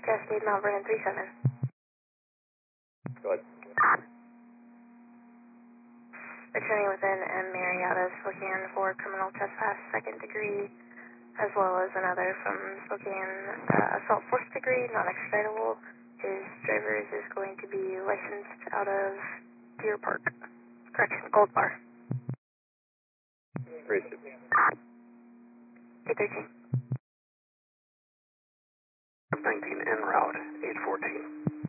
Cascade Mount Vernon 37. Go ahead. Returning within M. Marriott, Spokane for criminal trespass, second degree, as well as another from Spokane, assault fourth degree, not extradable. His driver is going to be licensed out of Deer Park. Correction, Gold Bar. 813. 19 en route, 814.